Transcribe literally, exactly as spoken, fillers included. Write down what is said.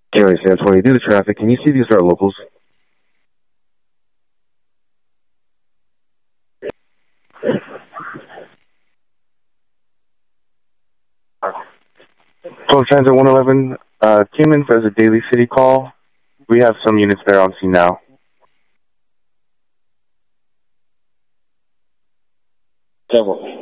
Gateway San twenty, due to traffic, can you see these are locals? twelve Transit one eleven uh, came in as a daily city call. We have some units there on scene now. Several.